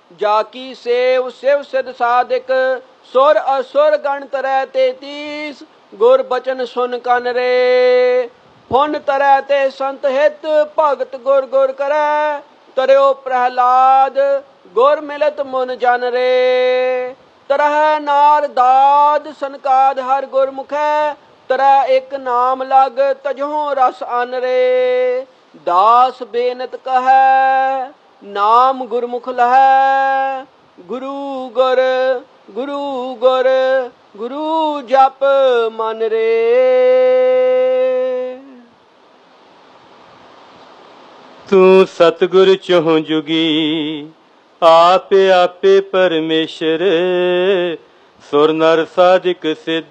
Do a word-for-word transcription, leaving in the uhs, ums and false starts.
जाकी सेव शिव सिद्ध साधिक सुर असुर गण तरह तेतीस गुर बचन सुन कन रे फुन तरह ते संत हित भगत गुर गुर करे तरयो प्रहलाद गुर मिलत मुन जन रे तरह नार दाद सनकाद हर गुरमुखै तरह एक नाम लग तजहों रस अन रे दास बेनत कहे नाम गुरमुख लहै गुरु गुर गुरु गुर गुरु जप मन रे। तू सतगुर चहुं जुगी आपे आपे परमेश्वर सुर नर साधिक सिद्ध